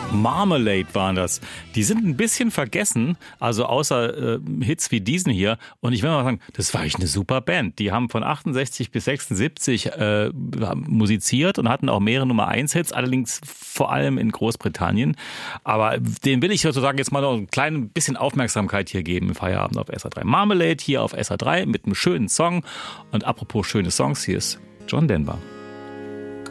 Marmalade waren das. Die sind ein bisschen vergessen, also außer Hits wie diesen hier. Und ich will mal sagen, das war echt eine super Band. Die haben von 68 bis 76 musiziert und hatten auch mehrere Nummer-1-Hits, allerdings vor allem in Großbritannien. Aber den will ich sozusagen jetzt mal noch ein kleines bisschen Aufmerksamkeit hier geben im Feierabend auf SR3. Marmalade hier auf SR3 mit einem schönen Song. Und apropos schöne Songs, hier ist John Denver.